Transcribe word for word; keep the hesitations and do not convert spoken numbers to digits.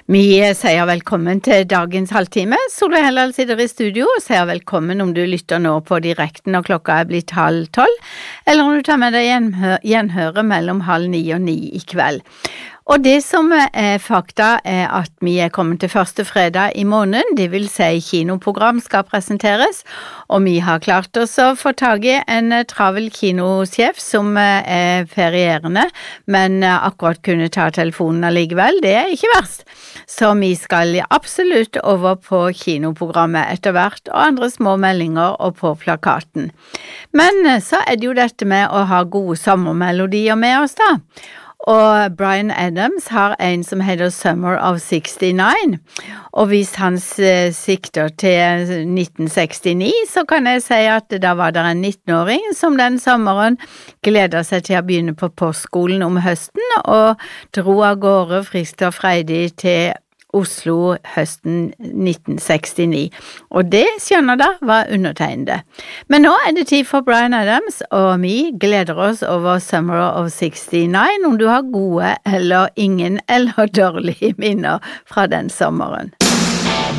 Vi sier velkommen til dagens halvtime. Solveig Helldal sitter i studio og sier velkommen om du lytter nå på direkten når klokka er blitt halv tolv, eller om du tar med deg gjenhø- gjenhøre mellom halv ni og ni i kveld. Og det som er fakta er at vi er kommet til første fredag i måneden, det vil si kinoprogram skal presenteres, og vi har klart oss å få tag i en travel kinosjef som er ferierende, men akkurat kunne ta telefonen allikevel, det er ikke verst. Så vi skal absolutt over på kinoprogrammet etter hvert, og andre små meldinger og på plakaten. Men så er det jo dette med å ha gode sommermelodier med oss da. Og Bryan Adams har en som heter Summer of sixty-nine, og hvis han uh, sikter til nitten sekstini, så kan jeg si at da var det en nittenåring som den sommeren gleder seg til å begynne på postskolen om høsten, og dro av gårde friskt og freidig til Oslo høsten nitten sekstini, og det skjønner da var undertegnede. Men nå er det tid for Bryan Adams, og vi gleder oss over Summer of sixty-nine, om du har gode eller ingen eller dårlige minner fra den sommeren.